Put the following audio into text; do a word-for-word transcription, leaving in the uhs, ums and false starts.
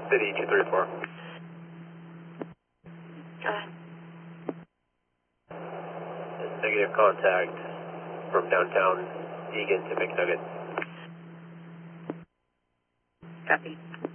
City two three four. Uh, Negative contact from downtown Egan to McNugget. copy.